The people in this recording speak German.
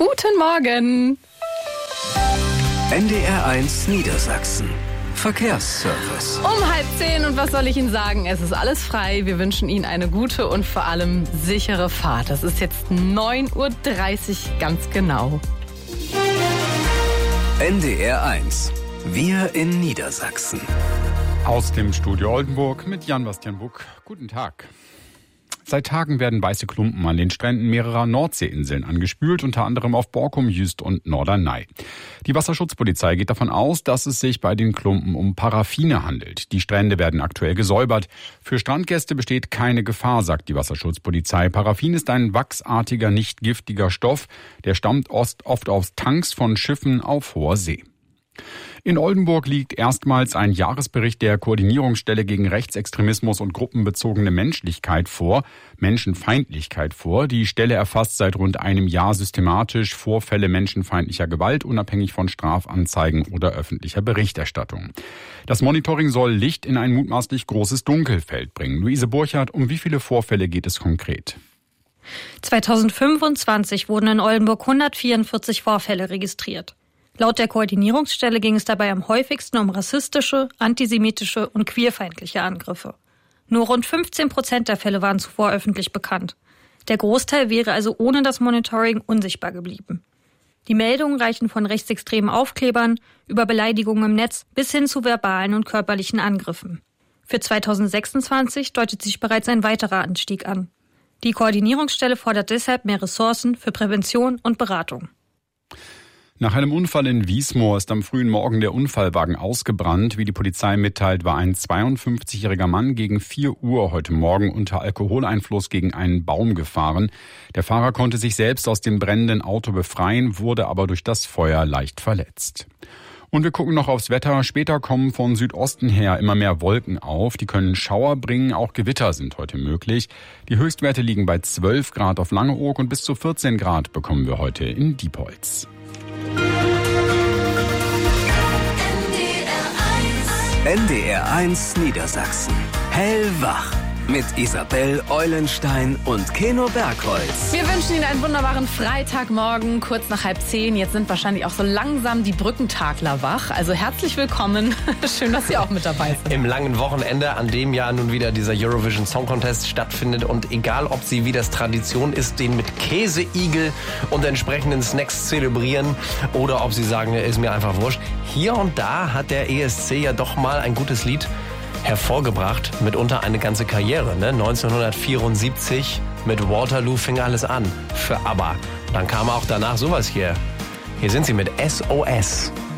Guten Morgen. NDR1 Niedersachsen. Verkehrsservice. Um 9:30 und was soll ich Ihnen sagen? Es ist alles frei. Wir wünschen Ihnen eine gute und vor allem sichere Fahrt. Das ist jetzt 9:30 Uhr ganz genau. NDR1. Wir in Niedersachsen. Aus dem Studio Oldenburg mit Jan-Bastian Buck. Guten Tag. Seit Tagen werden weiße Klumpen an den Stränden mehrerer Nordseeinseln angespült, unter anderem auf Borkum, Jüst und Norderney. Die Wasserschutzpolizei geht davon aus, dass es sich bei den Klumpen um Paraffine handelt. Die Strände werden aktuell gesäubert. Für Strandgäste besteht keine Gefahr, sagt die Wasserschutzpolizei. Paraffin ist ein wachsartiger, nicht giftiger Stoff. Der stammt oft aus Tanks von Schiffen auf hoher See. In Oldenburg liegt erstmals ein Jahresbericht der Koordinierungsstelle gegen Rechtsextremismus und gruppenbezogene Menschenfeindlichkeit vor. Die Stelle erfasst seit rund einem Jahr systematisch Vorfälle menschenfeindlicher Gewalt, unabhängig von Strafanzeigen oder öffentlicher Berichterstattung. Das Monitoring soll Licht in ein mutmaßlich großes Dunkelfeld bringen. Luise Burchardt, um wie viele Vorfälle geht es konkret? 2025 wurden in Oldenburg 144 Vorfälle registriert. Laut der Koordinierungsstelle ging es dabei am häufigsten um rassistische, antisemitische und queerfeindliche Angriffe. Nur rund 15% der Fälle waren zuvor öffentlich bekannt. Der Großteil wäre also ohne das Monitoring unsichtbar geblieben. Die Meldungen reichen von rechtsextremen Aufklebern über Beleidigungen im Netz bis hin zu verbalen und körperlichen Angriffen. Für 2026 deutet sich bereits ein weiterer Anstieg an. Die Koordinierungsstelle fordert deshalb mehr Ressourcen für Prävention und Beratung. Nach einem Unfall in Wiesmoor ist am frühen Morgen der Unfallwagen ausgebrannt. Wie die Polizei mitteilt, war ein 52-jähriger Mann gegen 4 Uhr heute Morgen unter Alkoholeinfluss gegen einen Baum gefahren. Der Fahrer konnte sich selbst aus dem brennenden Auto befreien, wurde aber durch das Feuer leicht verletzt. Und wir gucken noch aufs Wetter. Später kommen von Südosten her immer mehr Wolken auf. Die können Schauer bringen. Auch Gewitter sind heute möglich. Die Höchstwerte liegen bei 12 Grad auf Langeoog und bis zu 14 Grad bekommen wir heute in Diepholz. NDR1 Niedersachsen. Hellwach. Mit Isabel Eulenstein und Keno Bergholz. Wir wünschen Ihnen einen wunderbaren Freitagmorgen, kurz nach 9:30. Jetzt sind wahrscheinlich auch so langsam die Brückentagler wach. Also herzlich willkommen. Schön, dass Sie auch mit dabei sind. Im langen Wochenende, an dem ja nun wieder dieser Eurovision Song Contest stattfindet. Und egal, ob Sie, wie das Tradition ist, den mit Käseigel und entsprechenden Snacks zelebrieren oder ob Sie sagen, ist mir einfach wurscht. Hier und da hat der ESC ja doch mal ein gutes Lied hervorgebracht, mitunter eine ganze Karriere. 1974 mit Waterloo fing alles an für ABBA. Dann kam auch danach sowas hier. Hier sind sie mit SOS.